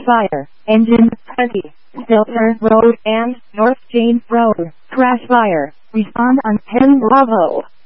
fire. Engine 20, Stilter Road and North James Road. Crash fire. Respond on 10 Bravo.